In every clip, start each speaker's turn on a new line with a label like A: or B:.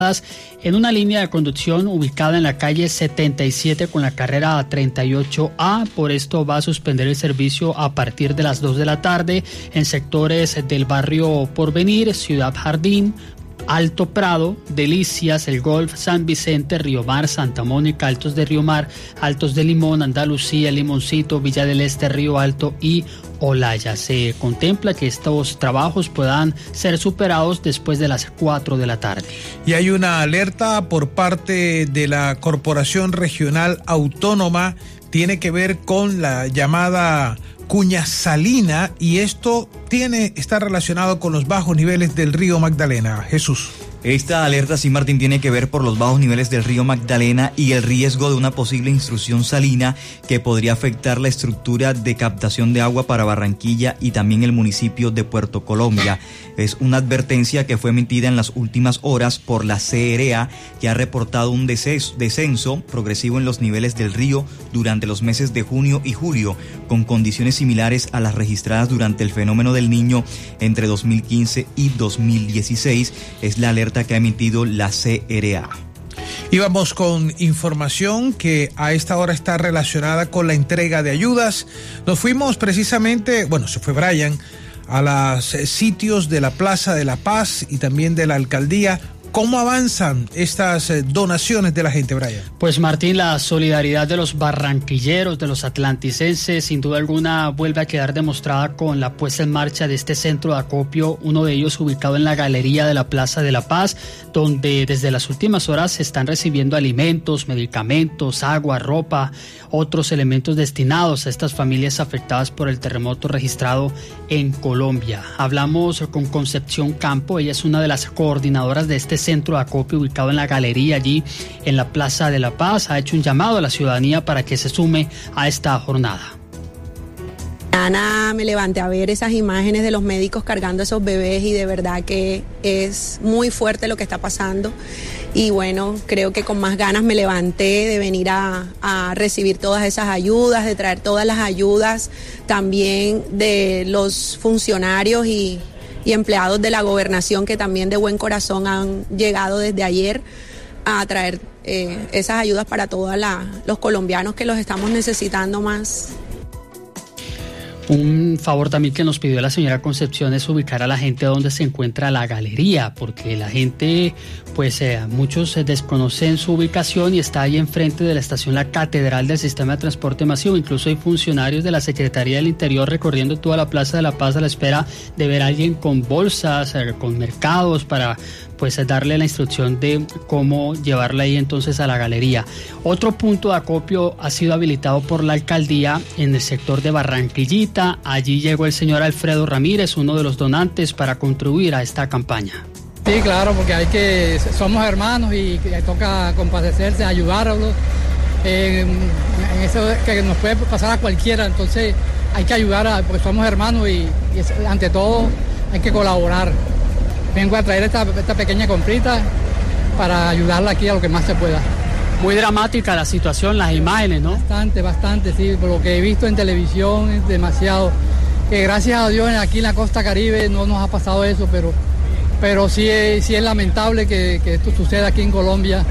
A: en una línea de conducción ubicada en la calle 77 con la carrera 38A. Por esto va a suspender el servicio a partir de las 2 de la tarde en sectores del barrio Porvenir, Ciudad Jardín, Alto Prado, Delicias, El Golf, San Vicente, Río Mar, Santa Mónica, Altos de Río Mar, Altos de Limón, Andalucía, Limoncito, Villa del Este, Río Alto y Olaya. Se contempla que estos trabajos puedan ser superados después de las 4 de la tarde.
B: Y hay una alerta por parte de la Corporación Regional Autónoma, tiene que ver con la llamada cuña salina, y esto está relacionado con los bajos niveles del río Magdalena. Jesús.
C: Esta alerta, sí, Martín, tiene que ver por los bajos niveles del río Magdalena y el riesgo de una posible intrusión salina que podría afectar la estructura de captación de agua para Barranquilla y también el municipio de Puerto Colombia. Es una advertencia que fue emitida en las últimas horas por la CRA, que ha reportado un descenso progresivo en los niveles del río durante los meses de junio y julio, con condiciones similares a las registradas durante el fenómeno del Niño entre 2015 y 2016. Es la alerta que ha emitido la CRA.
B: Y vamos con información que a esta hora está relacionada con la entrega de ayudas. Nos fuimos precisamente, se fue Brian, a los sitios de la Plaza de la Paz y también de la Alcaldía. ¿Cómo avanzan estas donaciones de la gente, Brian?
A: Pues Martín, la solidaridad de los barranquilleros, de los atlanticenses, sin duda alguna vuelve a quedar demostrada con la puesta en marcha de este centro de acopio, uno de ellos ubicado en la galería de la Plaza de la Paz, donde desde las últimas horas se están recibiendo alimentos, medicamentos, agua, ropa, otros elementos destinados a estas familias afectadas por el terremoto registrado en Colombia. Hablamos con Concepción Campo, ella es una de las coordinadoras de este centro de acopio ubicado en la galería allí en la Plaza de la Paz. Ha hecho un llamado a la ciudadanía para que se sume a esta jornada.
D: Ana, me levanté a ver esas imágenes de los médicos cargando a esos bebés y de verdad que es muy fuerte lo que está pasando. Y bueno, creo que con más ganas me levanté de venir a recibir todas esas ayudas, de traer todas las ayudas también de los funcionarios y empleados de la gobernación que también de buen corazón han llegado desde ayer a traer esas ayudas para todos los colombianos que los estamos necesitando más.
A: Un favor también que nos pidió la señora Concepción es ubicar a la gente donde se encuentra la galería, porque la gente, muchos desconocen su ubicación y está ahí enfrente de la estación La Catedral del Sistema de Transporte Masivo. Incluso hay funcionarios de la Secretaría del Interior recorriendo toda la Plaza de la Paz a la espera de ver a alguien con bolsas, con mercados para darle la instrucción de cómo llevarla ahí entonces a la galería. Otro punto de acopio ha sido habilitado por la alcaldía en el sector de Barranquillita. Allí llegó el señor Alfredo Ramírez, uno de los donantes, para contribuir a esta campaña.
E: Sí, claro, porque somos hermanos y toca compadecerse, ayudarlos. En eso que nos puede pasar a cualquiera, entonces hay que ayudar porque somos hermanos y ante todo hay que colaborar. Vengo a traer esta pequeña comprita para ayudarla aquí a lo que más se pueda.
A: Muy dramática la situación, las imágenes, ¿no?
E: Bastante, sí. Por lo que he visto en televisión es demasiado. Que gracias a Dios aquí en la costa Caribe no nos ha pasado eso, pero sí es lamentable que esto suceda aquí en Colombia.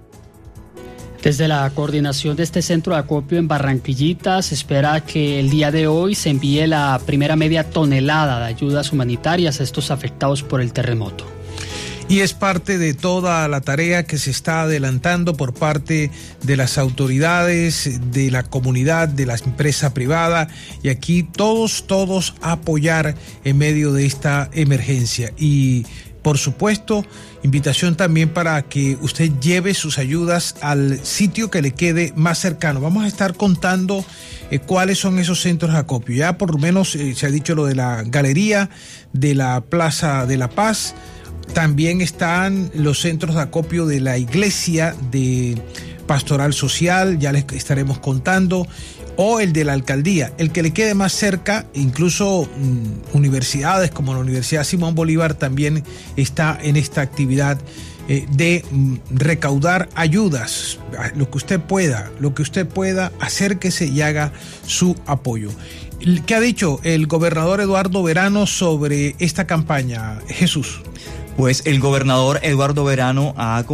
A: Desde la coordinación de este centro de acopio en Barranquillita se espera que el día de hoy se envíe la primera media tonelada de ayudas humanitarias a estos afectados por el terremoto.
B: Y es parte de toda la tarea que se está adelantando por parte de las autoridades, de la comunidad, de la empresa privada, y aquí todos apoyar en medio de esta emergencia. Y por supuesto, invitación también para que usted lleve sus ayudas al sitio que le quede más cercano. Vamos a estar contando cuáles son esos centros de acopio. Ya por lo menos se ha dicho lo de la galería de la Plaza de la Paz. También están los centros de acopio de la iglesia de Pastoral Social, ya les estaremos contando, o el de la alcaldía, el que le quede más cerca. Incluso universidades como la Universidad Simón Bolívar también está en esta actividad de recaudar ayudas. Lo que usted pueda, acérquese y haga su apoyo. ¿Qué ha dicho el gobernador Eduardo Verano sobre esta campaña, Jesús?
C: Pues el gobernador Eduardo Verano ha